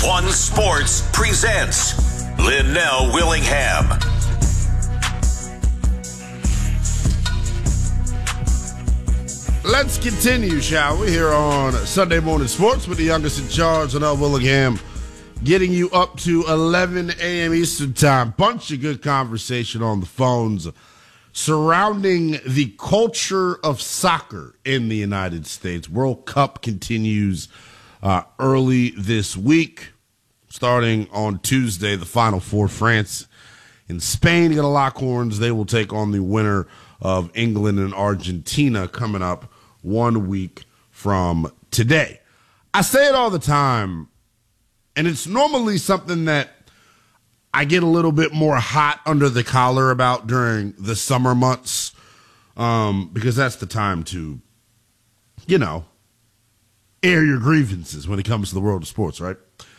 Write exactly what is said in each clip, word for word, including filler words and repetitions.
One Sports presents Linnell Willingham. Let's continue, shall we, here on Sunday Morning Sports with the youngest in charge, Linnell Willingham, getting you up to eleven a.m. Eastern Time. Bunch of good conversation on the phones surrounding the culture of soccer in the United States. World Cup continues uh, early this week. Starting on Tuesday, the Final Four, France and Spain going to lock horns. They will take on the winner of England and Argentina coming up one week from today. I say it all the time, and it's normally something that I get a little bit more hot under the collar about during the summer months, um, because that's the time to, you know, air your grievances when it comes to the world of sports, right?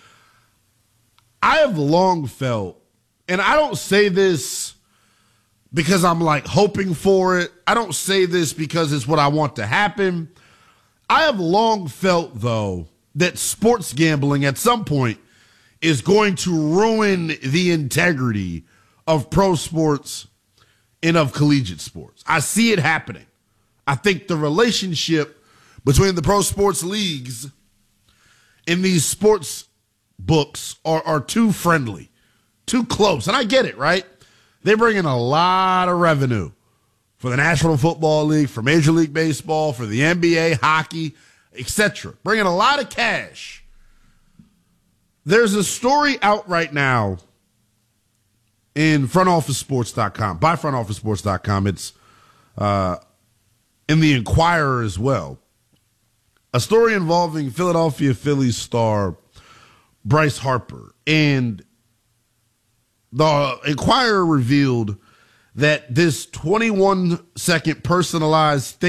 I have long felt, and I don't say this because I'm like hoping for it. I don't say this because it's what I want to happen. I have long felt, though, that sports gambling at some point is going to ruin the integrity of pro sports and of collegiate sports. I see it happening. I think the relationship between the pro sports leagues and these sports books are, are too friendly, too close. And I get it, right? They bring in a lot of revenue for the National Football League, for Major League Baseball, for the N B A, hockey, et cetera. Bringing a lot of cash. There's a story out right now in front office sports dot com, by front office sports dot com. It's uh, in the Inquirer as well. A story involving Philadelphia Phillies star Bryce Harper. And the Inquirer revealed that this twenty-one second personalized